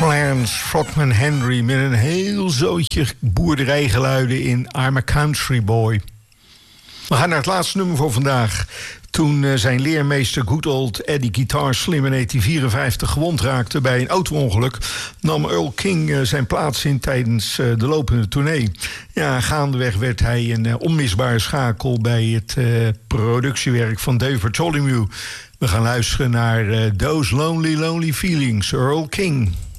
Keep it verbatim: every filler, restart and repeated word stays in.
Clarence Frogman Henry met een heel zootje boerderijgeluiden in I'm a Country Boy. We gaan naar het laatste nummer voor vandaag. Toen uh, zijn leermeester Good Old Eddie Guitar Slim in negentien vierenvijftig gewond raakte bij een auto-ongeluk, nam Earl King uh, zijn plaats in tijdens uh, de lopende tournee. Ja, gaandeweg werd hij een uh, onmisbare schakel bij het uh, productiewerk van David Bartholomew. We gaan luisteren naar uh, Those Lonely Lonely Feelings, Earl King.